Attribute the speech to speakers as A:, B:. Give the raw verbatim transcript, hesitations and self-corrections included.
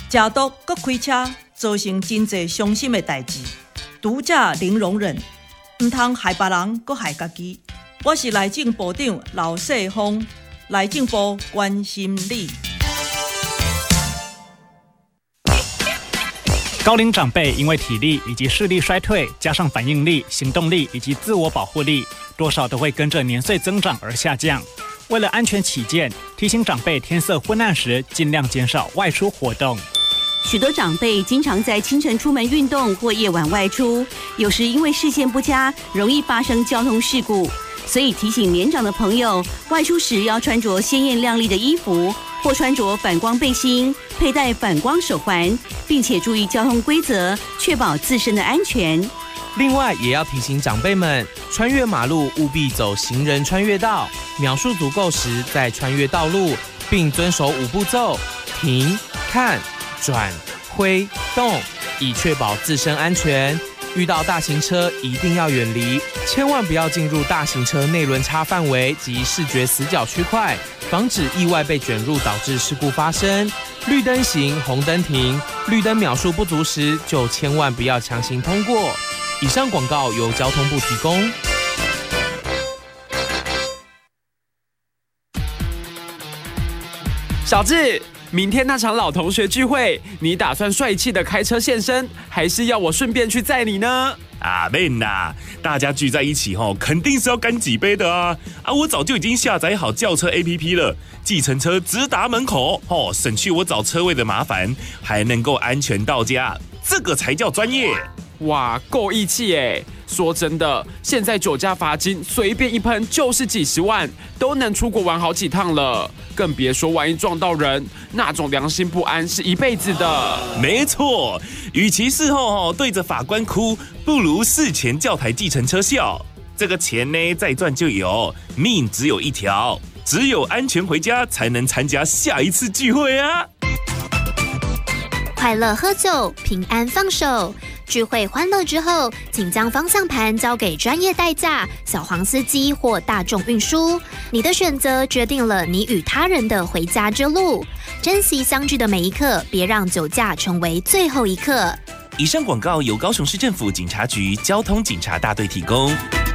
A: 食毒搁开车，造成真侪伤心的代志。拄则零容忍，唔通害别人，搁害家己。我是内政部长刘世峰，内政部关心你。
B: 高龄长辈因为体力以及视力衰退，加上反应力、行动力以及自我保护力，多少都会跟着年岁增长而下降。为了安全起见，提醒长辈天色昏暗时尽量减少外出活动。
C: 许多长辈经常在清晨出门运动或夜晚外出，有时因为视线不佳，容易发生交通事故。所以提醒年长的朋友，外出时要穿着鲜艳亮丽的衣服，或穿着反光背心，佩戴反光手环，并且注意交通规则，确保自身的安全。
D: 另外，也要提醒长辈们，穿越马路务必走行人穿越道，秒数足够时再穿越道路，并遵守五步骤：停、看、转、挥、动，以确保自身安全。遇到大型车一定要远离，千万不要进入大型车内轮差范围及视觉死角区块，防止意外被卷入导致事故发生。绿灯行，红灯停，绿灯秒数不足时就千万不要强行通过。以上广告由交通部提供。
E: 小智，明天那场老同学聚会，你打算帅气的开车现身，还是要我顺便去载你呢？
F: 啊，免啦，大家聚在一起吼，肯定是要干几杯的啊！啊，我早就已经下载好轿车 A P P 了，计程车直达门口，吼，省去我找车位的麻烦，还能够安全到家，这个才叫专业。
E: 哇，够义气耶！说真的，现在酒驾罚金随便一喷就是几十万，都能出国玩好几趟了。更别说万一撞到人，那种良心不安是一辈子的。
F: 没错，与其事后对着法官哭，不如事前叫台计程车笑。这个钱呢，再赚就有，命只有一条，只有安全回家，才能参加下一次聚会啊！
G: 快乐喝酒，平安放手。聚会欢乐之后，请将方向盘交给专业代驾、小黄司机或大众运输。你的选择决定了你与他人的回家之路。珍惜相聚的每一刻，别让酒驾成为最后一刻。
F: 以上广告由高雄市政府警察局交通警察大队提供。